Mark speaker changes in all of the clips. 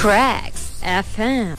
Speaker 1: Tracks FM.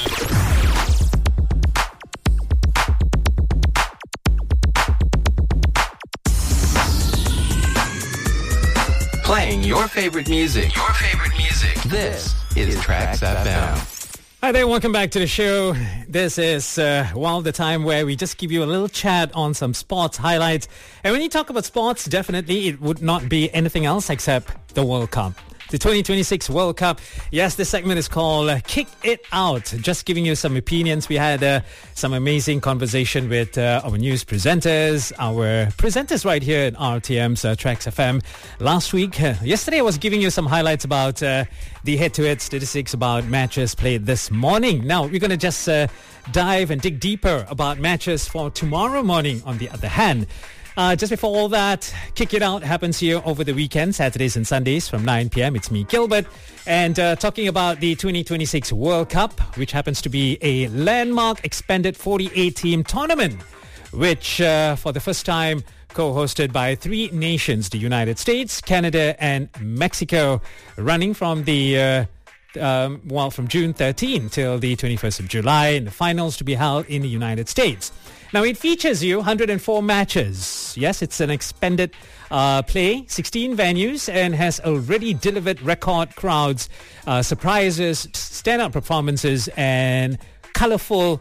Speaker 2: Playing your favorite music. This is Tracks FM.
Speaker 3: Hi there, welcome back to the show. This is, the time where we just give you a little chat on some sports highlights. And when you talk about sports, definitely it would not be anything else except the World Cup. The 2026 World Cup. Yes, this segment is called Kick It Out. Just giving you some opinions. We had some amazing conversation with our news presenters, our presenters right here at RTM's Tracks FM last week. Yesterday I was giving you some highlights about the head-to-head statistics about matches played this morning. Now, we're going to just dive and dig deeper about matches for tomorrow morning on the other hand. Just before all that, Kick It Out happens here over the weekend, Saturdays and Sundays from 9 p.m. It's me, Gilbert. And talking about the 2026 World Cup, which happens to be a landmark expanded 48-team tournament, which for the first time co-hosted by three nations, the United States, Canada and Mexico, running from the from June 13 till the 21st of July, and the finals to be held in the United States. Now, it features 104 matches. Yes, it's an expanded play, 16 venues, and has already delivered record crowds, surprises, standout performances, and colorful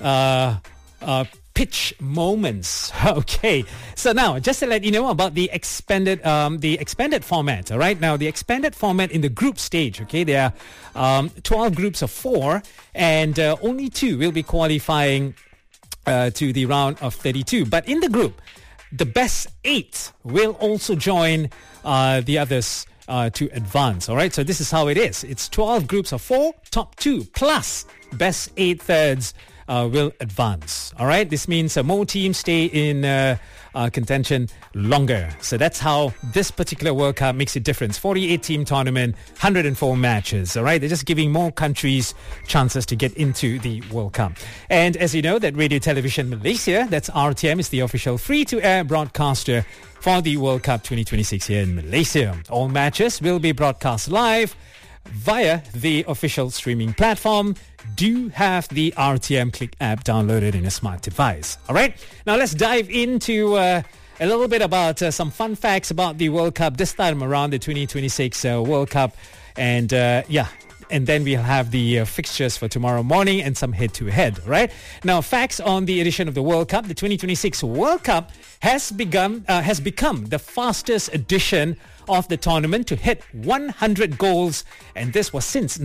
Speaker 3: pitch moments. Okay, so now just to let you know about the expanded format. All right, now the expanded format in the group stage. Okay, there are 12 groups of 4, and only 2 will be qualifying to the round of 32. But in the group, the best 8 will also join the others to advance. All right, so this is how it is. It's 12 groups of 4, top 2 plus best 8 thirds will advance. All right, this means more teams stay in contention longer. So that's how this particular World Cup makes a difference. 48-team tournament, 104 matches. All right, they're just giving more countries chances to get into the World Cup. And as you know, that Radio Television Malaysia, that's RTM, is the official free-to-air broadcaster for the World Cup 2026 here in Malaysia. All matches will be broadcast live via the official streaming platform. Do have the RTM Click app downloaded in a smart device. All right, now let's dive into a little bit about some fun facts about the World Cup this time around, the 2026 World Cup. And and then we'll have the fixtures for tomorrow morning and some head-to-head, right? Now, facts on the edition of the World Cup. The 2026 World Cup has become the fastest edition of the tournament to hit 100 goals, and this was since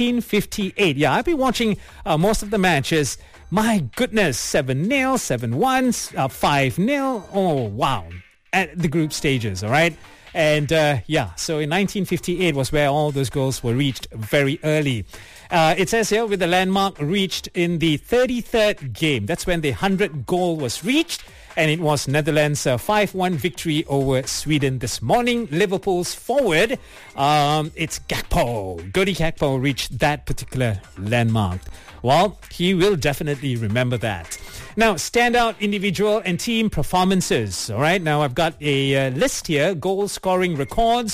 Speaker 3: 1958. Yeah, I've been watching most of the matches. My goodness, 7-0, 7-1, 5-0. Oh, wow. At the group stages, all right? And so in 1958 was where all those goals were reached very early. It says here, with the landmark reached in the 33rd game. That's when the 100 goal was reached. And it was Netherlands' 5-1 victory over Sweden this morning. Liverpool's forward, it's Gakpo. Cody Gakpo reached that particular landmark. Well, he will definitely remember that. Now, standout individual and team performances. All right, now I've got a list here. Goal scoring records.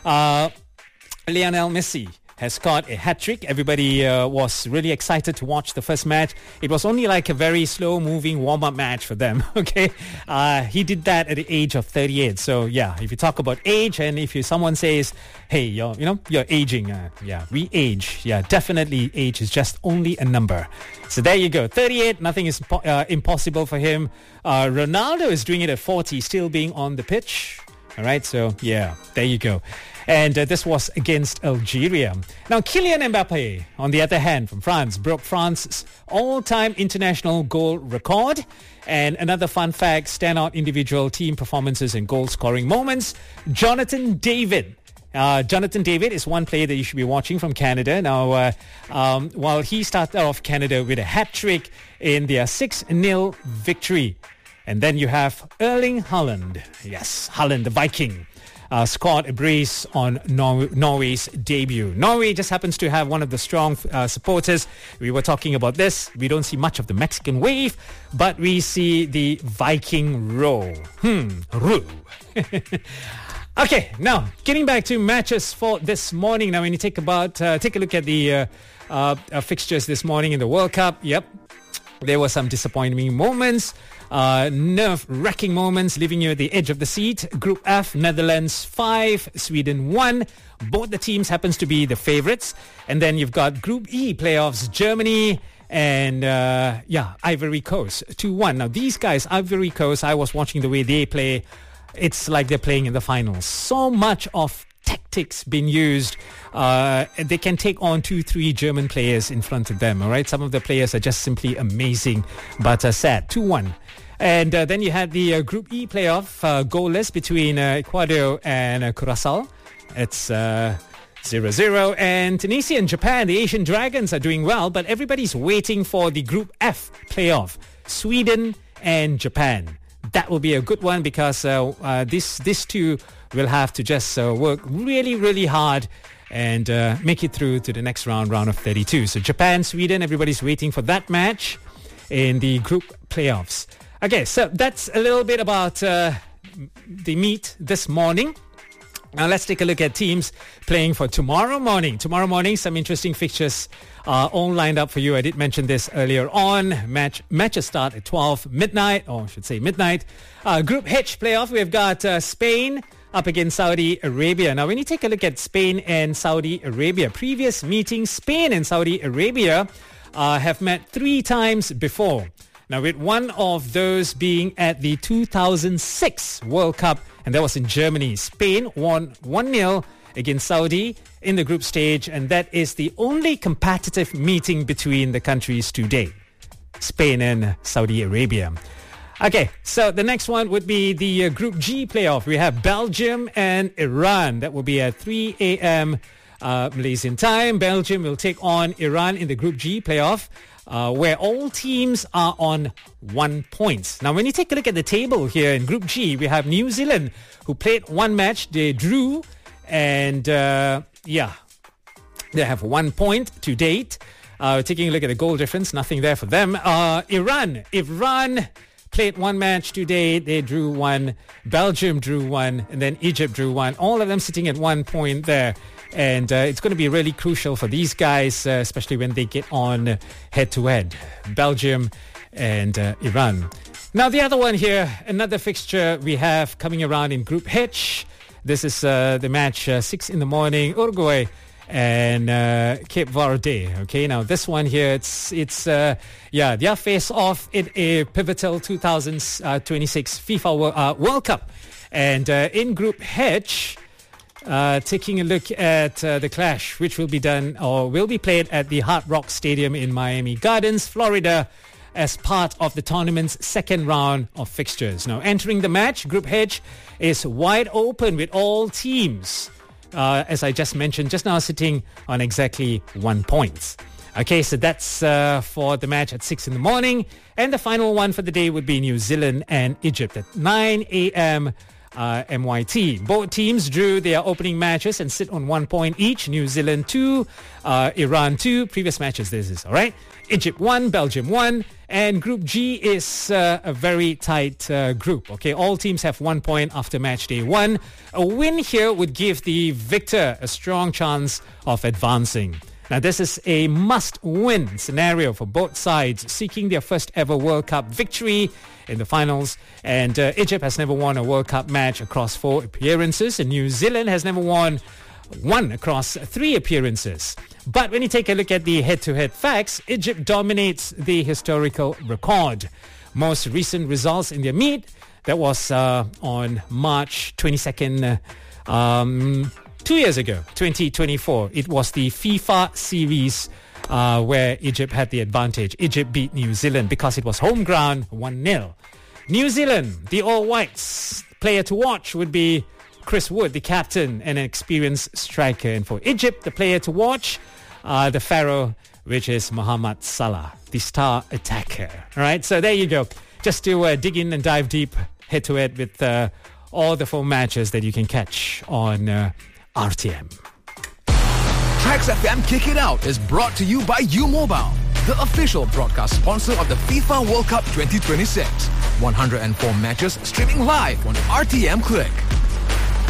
Speaker 3: Lionel Messi has scored a hat-trick. Everybody was really excited to watch the first match. It was only like a very slow-moving warm-up match for them, okay? He did that at the age of 38. So, yeah, if you talk about age, and if someone says, hey, you're aging, we age. Yeah, definitely age is just only a number. So there you go. 38, nothing is impossible for him. Ronaldo is doing it at 40, still being on the pitch. All right, so, yeah, there you go. And this was against Algeria. Now, Kylian Mbappe, on the other hand, from France, broke France's all-time international goal record. And another fun fact, standout individual team performances and goal-scoring moments. Jonathan David. Jonathan David is one player that you should be watching from Canada. Now, while he started off Canada with a hat-trick in their 6-0 victory. And then you have Erling Haaland. Yes, Haaland, the Viking. Scored a brace on Norway's debut. Norway just happens to have one of the strong supporters. We were talking about this. We don't see much of the Mexican wave, but we see the Viking row. Row. Okay, now getting back to matches for this morning. Now, when you take a look at the fixtures this morning in the World Cup, yep, there were some disappointing moments, nerve-wracking moments, leaving you at the edge of the seat. Group F, Netherlands 5, Sweden 1. Both the teams happens to be the favourites. And then you've got Group E playoffs, Germany and Ivory Coast 2-1. Now, these guys, Ivory Coast, I was watching the way they play. It's like they're playing in the finals. So much of tactics being used. They can take on 2-3 German players in front of them. All right, some of the players are just simply amazing, but sad. 2-1. And then you had the Group E playoff goalless between Ecuador and Curacao. It's 0-0. And Tunisia and Japan, the Asian Dragons, are doing well, but everybody's waiting for the Group F playoff. Sweden and Japan. That will be a good one because these two will have to just work really, really hard and make it through to the next round of 32. So Japan, Sweden, everybody's waiting for that match in the group playoffs. Okay, so that's a little bit about the meet this morning. Now let's take a look at teams playing for tomorrow morning. Tomorrow morning, some interesting fixtures are all lined up for you. I did mention this earlier on. Matches start at 12 midnight, or I should say midnight. Group H playoff, we've got Spain up against Saudi Arabia. Now, when you take a look at Spain and Saudi Arabia, previous meetings, Spain and Saudi Arabia have met 3 times before. Now, with one of those being at the 2006 World Cup, and that was in Germany. Spain won 1-0 against Saudi in the group stage, and that is the only competitive meeting between the countries to date. Spain and Saudi Arabia. Okay, so the next one would be the Group G playoff. We have Belgium and Iran. That will be at 3 a.m. Malaysian time. Belgium will take on Iran in the Group G playoff, where all teams are on 1 point. Now, when you take a look at the table here in Group G, we have New Zealand, who played one match. They drew, and they have 1 point to date. Taking a look at the goal difference, nothing there for them. Iran played one match today. They drew one. Belgium drew one, and then Egypt drew one. All of them sitting at 1 point there. And it's going to be really crucial for these guys, especially when they get on head-to-head. Belgium and Iran. Now, the other one here, another fixture we have coming around in Group H. This is the match 6 in the morning, Uruguay and Cape Verde. Okay, now this one here, it's their face-off in a pivotal 2026 FIFA World Cup. And in Group H, taking a look at the clash, which will be played at the Hard Rock Stadium in Miami Gardens, Florida, as part of the tournament's second round of fixtures. Now, entering the match, Group H is wide open with all teams, as I just mentioned just now, sitting on exactly 1 point. Okay, so that's for the match at 6 in the morning. And the final one for the day would be New Zealand and Egypt at 9 a.m. MYT. Both teams drew their opening matches and sit on 1 point each. New Zealand 2, Iran 2. Previous matches, this is, all right? Egypt 1, Belgium 1. And Group G is a very tight group. Okay, all teams have 1 point after match day 1. A win here would give the victor a strong chance of advancing. Now, this is a must-win scenario for both sides, seeking their first ever World Cup victory in the finals. And Egypt has never won a World Cup match across 4 appearances, and New Zealand has never won one across 3 appearances. But when you take a look at the head-to-head facts, Egypt dominates the historical record. Most recent results in their meet, that was on March 22nd, 2 years ago, 2024. It was the FIFA series where Egypt had the advantage. Egypt beat New Zealand because it was home ground, 1-0. New Zealand, the All Whites, player to watch would be Chris Wood, the captain and an experienced striker. And for Egypt, the player to watch, the Pharaoh, which is Mohamed Salah, the star attacker. All right, so there you go. Just to dig in and dive deep head-to-head with all the 4 matches that you can catch on RTM.
Speaker 4: Tracks FM Kick It Out is brought to you by U-Mobile, the official broadcast sponsor of the FIFA World Cup 2026. 104 matches streaming live on RTM Click.